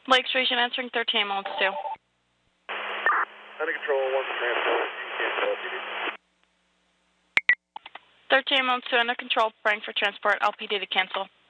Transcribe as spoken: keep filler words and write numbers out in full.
Lake Station answering thirteen ambulance two. Under control, one for transport. Cancel L P D. thirteen ambulance two under control, praying for transport, L P D to cancel.